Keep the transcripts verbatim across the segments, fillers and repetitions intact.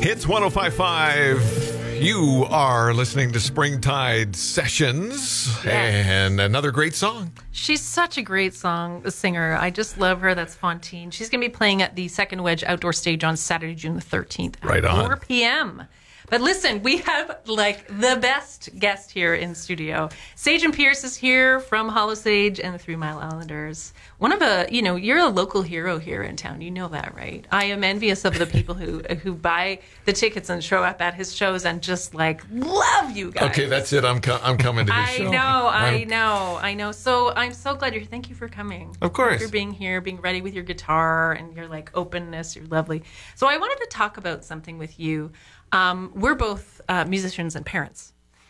Hits one oh five point five. You are listening to Springtide Sessions, Yeah. and another great song. She's such a great song singer. I just love her. That's Fontaine. She's going to be playing at the Second Wedge Outdoor Stage on Saturday, June the thirteenth at Right on. four p.m. But listen, we have like the best guest here in studio. Sage and Pierce is here from Hollow Sage and the Three Mile Islanders. One of a, you know, you're a local hero here in town. You know that, right? I am envious of the people who who buy the tickets and show up at his shows and just like love you guys. Okay, that's it. I'm co- I'm coming to this I show. know, I I'm- know, I know. So I'm so glad you're. Thank you for coming. Of course. For being here, being ready with your guitar and your like openness. You're lovely. So I wanted to talk about something with you. Um, we're both uh, musicians and parents,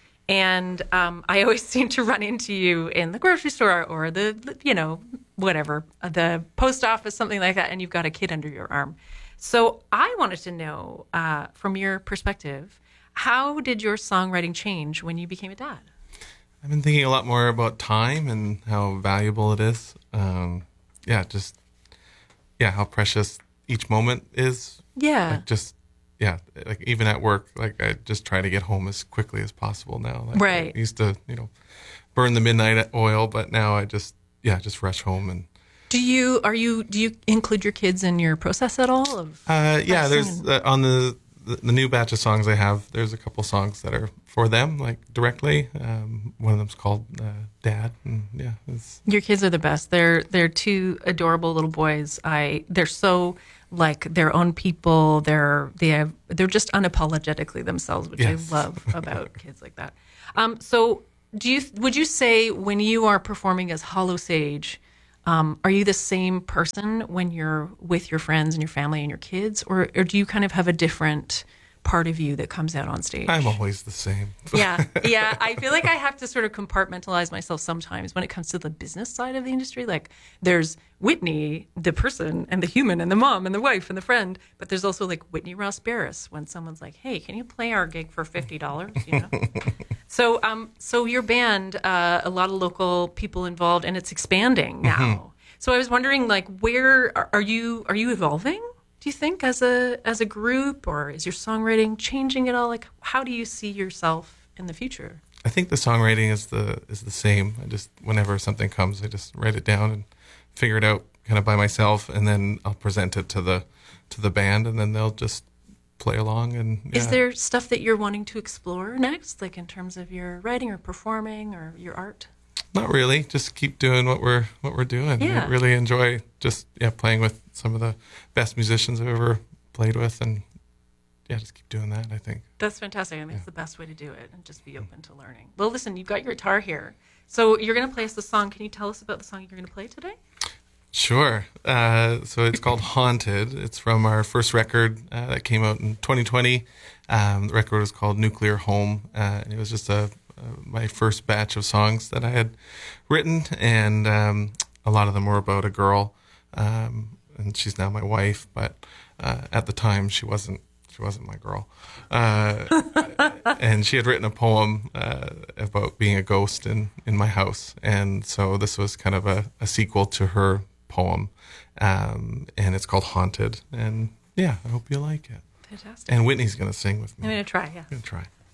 and um, I always seem to run into you in the grocery store or the, you know, whatever, the post office, something like that, and you've got a kid under your arm. So I wanted to know, uh, from your perspective, how did your songwriting change when you became a dad? I've been thinking a lot more about time and how valuable it is. Um, yeah, just, yeah, how precious each moment is. Yeah. Like just, yeah, like even at work, like I just try to get home as quickly as possible now. Like Right. I used to, you know, burn the midnight oil, but now I just, yeah, just rush home and. Do you are you do you include your kids in your process at all? Of Uh, yeah, there's pressing? uh, on the, the the new batch of songs I have. There's a couple songs that are for them, like directly. Um, one of them's called uh, Dad, and yeah, it's, Your kids are the best. They're they're two adorable little boys. I they're so like their own people. They're they have they're just unapologetically themselves, which Yes. I love about kids like that. Um, so do you would you say when you are performing as Hollow Sage, um, are you the same person when you're with your friends and your family and your kids, or or do you kind of have a different part of you that comes out on stage? I'm always the same. Yeah, yeah. I feel like I have to sort of compartmentalize myself sometimes when it comes to the business side of the industry. Like, there's Whitney, the person, and the human, and the mom, and the wife, and the friend. But there's also like Whitney Ross Barris when someone's like, "Hey, can you play our gig for fifty dollars?" You know. so, um, so your band, uh, a lot of local people involved, and it's expanding now. Mm-hmm. So I was wondering, like, where are, are you? Are you evolving? Do you think as a as a group, or is your songwriting changing at all? Like, how do you see yourself in the future? I think the songwriting is the is the same. I just whenever something comes, I just write it down and figure it out kind of by myself, and then I'll present it to the to the band, and then they'll just play along. And yeah. Is there stuff that you're wanting to explore next, like in terms of your writing or performing or your art? Not really. Just keep doing what we're what we're doing. Yeah. I really enjoy just yeah playing with some of the best musicians I've ever played with, and yeah, just keep doing that. I think. That's fantastic. I think it's the best way to do it, and just be open to learning. Well, listen, you've got your guitar here, so you're going to play us the song. Can you tell us about the song you're going to play today? Sure. Uh, so it's called Haunted. It's from our first record uh, that came out in twenty twenty. Um, the record was called Nuclear Home, uh, and it was just a uh, my first batch of songs that I had written, and um, a lot of them were about a girl, um, and she's now my wife. But uh, at the time, she wasn't. She wasn't my girl, uh, and she had written a poem uh, about being a ghost in, in my house, and so this was kind of a, a sequel to her poem, um, and it's called Haunted. And yeah, I hope you like it. Fantastic. And Whitney's gonna sing with me. I'm going to try, yeah. I'm gonna try.